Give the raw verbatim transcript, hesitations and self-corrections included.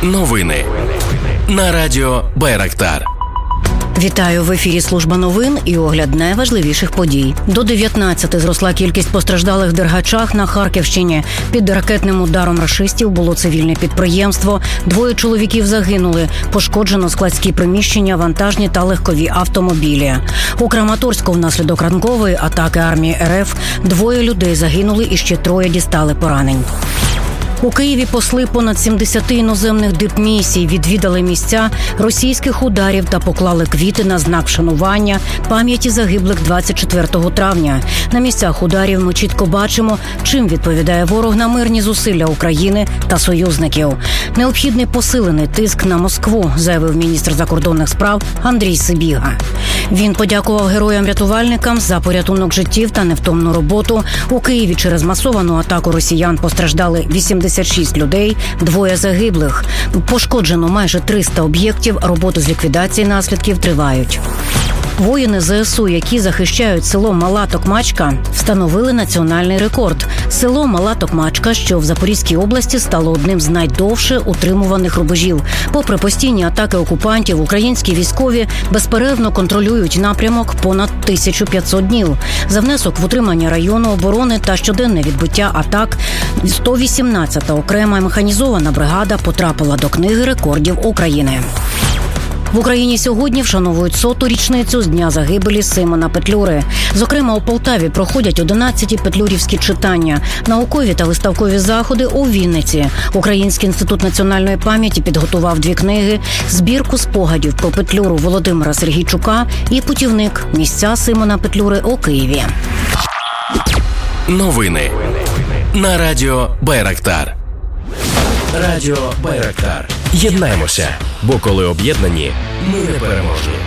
Новини на радіо Байрактар. Вітаю, в ефірі служба новин і огляд найважливіших подій. До дев'ятнадцяти зросла кількість постраждалих в Дергачах на Харківщині. Під ракетним ударом рашистів було цивільне підприємство. Двоє чоловіків загинули. Пошкоджено складські приміщення, вантажні та легкові автомобілі. У Краматорську внаслідок ранкової атаки армії РФ двоє людей загинули і ще троє дістали поранень. У Києві посли понад сімдесяти іноземних дипмісій відвідали місця російських ударів та поклали квіти на знак вшанування пам'яті загиблих двадцять четвертого травня. На місцях ударів ми чітко бачимо, чим відповідає ворог на мирні зусилля України та союзників. Необхідний посилений тиск на Москву, заявив міністр закордонних справ Андрій Сибіга. Він подякував героям-рятувальникам за порятунок життів та невтомну роботу. У Києві через масовану атаку росіян постраждали вісімдесят шість людей, двоє загиблих. Пошкоджено майже триста об'єктів, роботи з ліквідації наслідків тривають. Воїни ЗСУ, які захищають село Мала Токмачка, встановили національний рекорд. Село Мала Токмачка, що в Запорізькій області, стало одним з найдовше утримуваних рубежів. Попри постійні атаки окупантів, українські військові безперервно контролюють напрямок понад тисячу п'ятсот днів. За внесок в утримання району оборони та щоденне відбиття атак сто вісімнадцята окрема механізована бригада потрапила до книги рекордів України. В Україні сьогодні вшановують соту річницю з дня загибелі Симона Петлюри. Зокрема, у Полтаві проходять одинадцяті петлюрівські читання, наукові та виставкові заходи у Вінниці. Український інститут національної пам'яті підготував дві книги, збірку спогадів про Петлюру Володимира Сергійчука і путівник «Місця Симона Петлюри у Києві». Новини на радіо Байрактар. Радіо Байрактар. Єднаємося, бо коли об'єднані, ми непереможні.